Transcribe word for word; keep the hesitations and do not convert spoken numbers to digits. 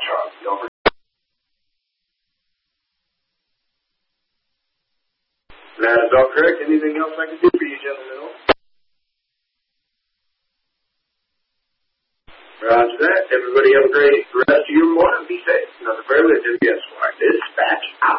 Charlie. Don't forget. That is all correct. Anything else I can do for you, gentlemen? Roger that. Everybody have a great rest of your morning. Be safe. Another very legit guest. Dispatch out.